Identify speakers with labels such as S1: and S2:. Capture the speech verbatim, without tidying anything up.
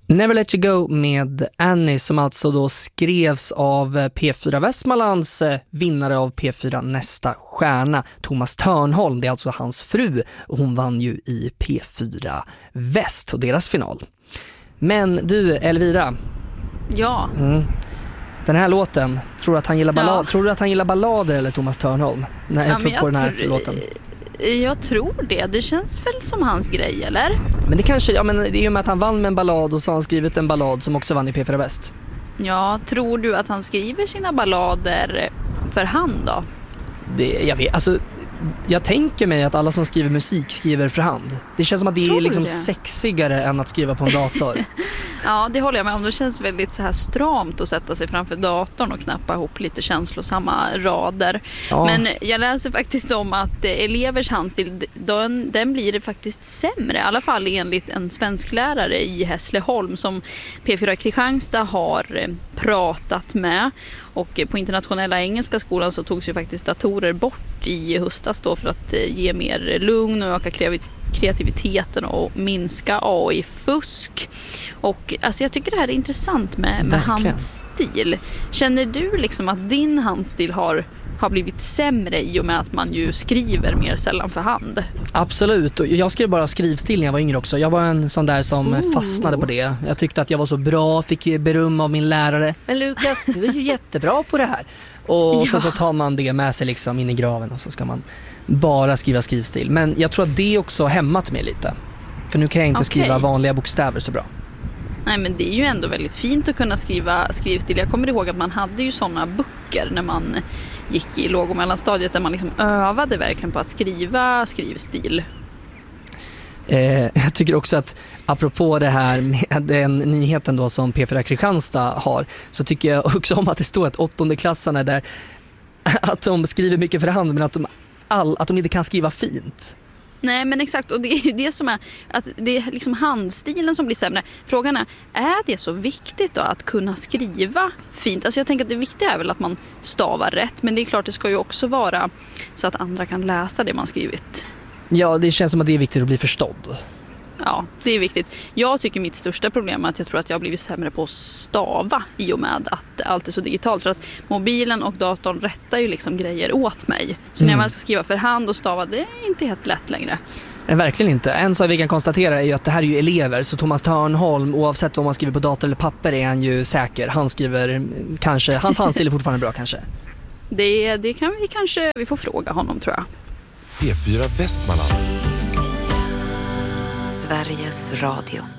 S1: Never Let You Go med Annie, som alltså då skrevs av P fyra Västmanlands vinnare av P fyra Nästa stjärna, Thomas Törnholm. Det är alltså hans fru, och hon vann ju i P fyra Väst och deras final. Men du, Elvira.
S2: Ja.
S1: Mm. Den här låten, tror du att han gillar ballad,
S2: ja.
S1: tror du att han gillar ballader eller Thomas Törnholm? Nej,
S2: ja,
S1: på den här
S2: tror,
S1: låten.
S2: Jag tror det. Det känns väl som hans grej, eller?
S1: Men det kanske, ja, men det är ju med att han vann med en ballad, och så har han skrivit en ballad som också vann i P fyra Väst.
S2: Ja, tror du att han skriver sina ballader för hand då?
S1: Det, jag vet, alltså jag tänker mig att alla som skriver musik skriver för hand. Det känns som att det
S2: tror
S1: är liksom
S2: det?
S1: sexigare än att skriva på en dator.
S2: Ja, det håller jag med om. Det känns väldigt så här stramt att sätta sig framför datorn och knappa ihop lite känslosamma rader.
S1: Ja.
S2: Men jag läser faktiskt om att elevers handstil, den, den blir det faktiskt sämre. I alla fall enligt en svensklärare i Hässleholm som P fyra Kristianstad har pratat med. Och på internationella engelska skolan så togs ju faktiskt datorer bort i höstas då för att ge mer lugn och öka kreativiteten och minska A I-fusk. Och alltså jag tycker det här är intressant med, med handstil. Känner du liksom att din handstil har, har blivit sämre i och med att man ju skriver mer sällan för hand?
S1: Absolut, och jag skrev bara skrivstil när jag var yngre också. Jag var en sån där som
S2: Ooh.
S1: fastnade på det. Jag tyckte att jag var så bra, fick beröm av min lärare. Men Lukas, du är ju jättebra på det här. Och ja. sen så tar man det med sig liksom in i graven, och så ska man bara skriva skrivstil. Men jag tror att det också har hämmat mig lite. För nu kan jag inte
S2: okay.
S1: skriva vanliga bokstäver så bra.
S2: Nej, men det är ju ändå väldigt fint att kunna skriva skrivstil. Jag kommer ihåg att man hade ju såna böcker när man gick i låg- och mellanstadiet där man liksom övade verkligen på att skriva skrivstil.
S1: Eh, jag tycker också att apropå det här med den nyheten då som P fyra Kristianstad har, så tycker jag också om att det står att åttondeklassarna där att de skriver mycket för hand, men att de, all, att de inte kan skriva fint.
S2: Nej, men exakt, och det är ju det som är att det är liksom handstilen som blir sämre. Frågan är, är det så viktigt då att kunna skriva fint? Alltså jag tänker att det viktiga är väl att man stavar rätt, men det är klart det ska ju också vara så att andra kan läsa det man skrivit.
S1: Ja, det känns som att det är viktigt att bli förstådd.
S2: Ja, det är viktigt. Jag tycker mitt största problem är att jag tror att jag har blivit sämre på att stava i och med att allt är så digitalt. För att mobilen och datorn rättar ju liksom grejer åt mig. Så mm. när jag väl ska skriva för hand och stava, det är inte helt lätt längre.
S1: Nej, verkligen inte. En sak vi kan konstatera är ju att det här är ju elever. Så Thomas Törnholm, oavsett vad man skriver på dator eller papper, är han ju säker. Han skriver kanske, hans handstil är fortfarande bra kanske.
S2: Det, det kan vi kanske, vi får fråga honom tror jag.
S3: P fyra Västmanland.
S4: Sveriges Radio.